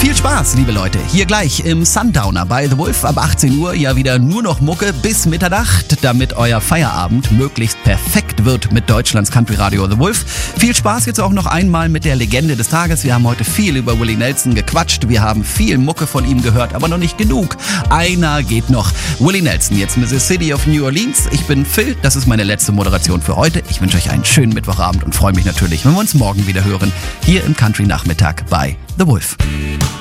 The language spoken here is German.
Viel Spaß, liebe Leute. Hier gleich im Sundowner bei The Wolf ab 18 Uhr ja wieder nur noch Mucke bis Mitternacht, damit euer Feierabend möglichst perfekt wird mit Deutschlands Country Radio The Wolf. Viel Spaß jetzt auch noch einmal mit der Legende des Tages. Wir haben heute viel über Willie Nelson gequatscht. Wir haben viel Mucke von ihm gehört, aber noch nicht genug. Einer geht noch. Willie Nelson, jetzt mit The City of New Orleans. Ich bin Phil, das ist meine letzte Moderation für heute. Ich wünsche euch einen schönen Mittwochabend und freue mich natürlich, wenn wir uns morgen wieder hören, hier im Country Nachmittag bei The Wolf.